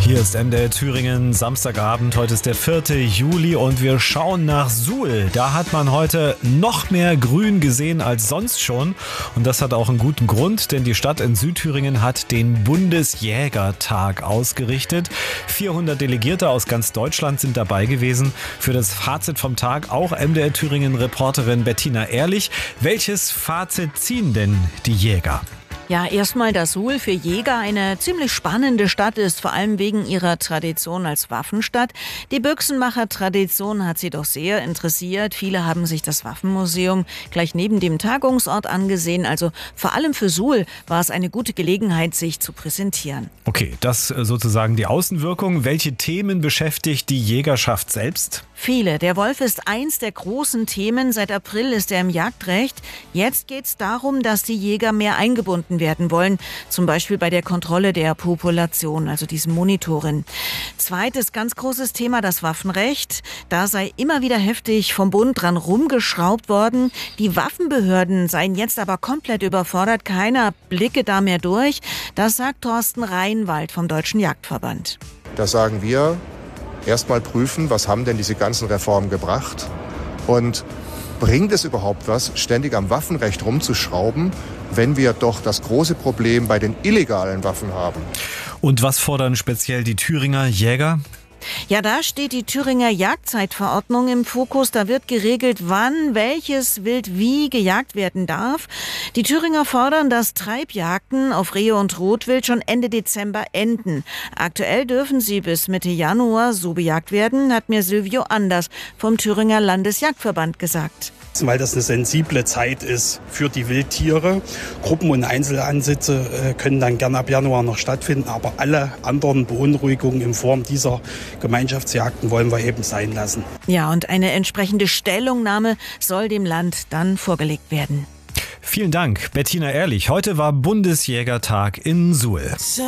Hier ist MDR Thüringen, Samstagabend, heute ist der 4. Juli und wir schauen nach Suhl. Da hat man heute noch mehr Grün gesehen als sonst schon und das hat auch einen guten Grund, denn die Stadt in Südthüringen hat den Bundesjägertag ausgerichtet. 400 Delegierte aus ganz Deutschland sind dabei gewesen. Für das Fazit vom Tag auch MDR Thüringen-Reporterin Bettina Ehrlich. Welches Fazit ziehen denn die Jäger? Ja, erstmal, dass Suhl für Jäger eine ziemlich spannende Stadt ist, vor allem wegen ihrer Tradition als Waffenstadt. Die Büchsenmacher-Tradition hat sie doch sehr interessiert. Viele haben sich das Waffenmuseum gleich neben dem Tagungsort angesehen. Also vor allem für Suhl war es eine gute Gelegenheit, sich zu präsentieren. Okay, das sozusagen die Außenwirkung. Welche Themen beschäftigt die Jägerschaft selbst? Viele. Der Wolf ist eins der großen Themen. Seit April ist er im Jagdrecht. Jetzt geht es darum, dass die Jäger mehr eingebunden werden wollen, zum Beispiel bei der Kontrolle der Population, also diesem Monitoring. Zweites ganz großes Thema, das Waffenrecht. Da sei immer wieder heftig vom Bund dran rumgeschraubt worden. Die Waffenbehörden seien jetzt aber komplett überfordert. Keiner blicke da mehr durch. Das sagt Thorsten Reinwald vom Deutschen Jagdverband. Da sagen wir, erstmal prüfen, was haben denn diese ganzen Reformen gebracht und bringt es überhaupt was, ständig am Waffenrecht rumzuschrauben, wenn wir doch das große Problem bei den illegalen Waffen haben. Und was fordern speziell die Thüringer Jäger? Ja, da steht die Thüringer Jagdzeitverordnung im Fokus. Da wird geregelt, wann welches Wild wie gejagt werden darf. Die Thüringer fordern, dass Treibjagden auf Rehe und Rotwild schon Ende Dezember enden. Aktuell dürfen sie bis Mitte Januar so bejagt werden, hat mir Silvio Anders vom Thüringer Landesjagdverband gesagt. Weil das eine sensible Zeit ist für die Wildtiere. Gruppen- und Einzelansitze können dann gern ab Januar noch stattfinden, aber alle anderen Beunruhigungen in Form dieser Gemeinschaftsjagden wollen wir eben sein lassen. Ja, und eine entsprechende Stellungnahme soll dem Land dann vorgelegt werden. Vielen Dank, Bettina Ehrlich. Heute war Bundesjägertag in Suhl.